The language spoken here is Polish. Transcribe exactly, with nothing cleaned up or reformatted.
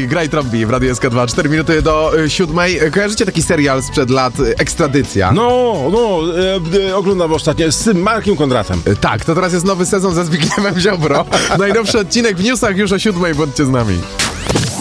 Trąbi, graj Trąbi w Radiu S K dwa. cztery minuty do y, siódmej. Kojarzycie taki serial sprzed lat y, Ekstradycja? No, no, e, e, oglądam ostatnio z Markiem Kondratem. Y, tak, to teraz jest nowy sezon ze Zbigniewem Ziobro. Najnowszy odcinek w newsach już o siódmej, bądźcie z nami.